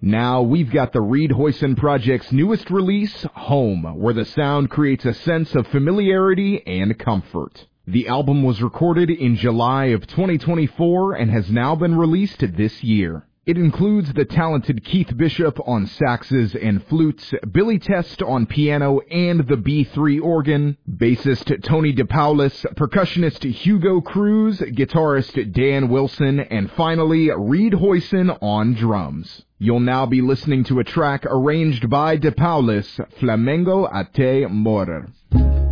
Now we've got the Reed Hoyson Project's newest release, Home, where the sound creates a sense of familiarity and comfort. The album was recorded in July of 2024 and has now been released this year. It includes the talented Keith Bishop on saxes and flutes, Billy Test on piano and the B3 organ, bassist Tony DePaulis, percussionist Hugo Cruz, guitarist Dan Wilson, and finally Reed Hoyson on drums. You'll now be listening to a track arranged by DePaulis, Flamengo a te morir.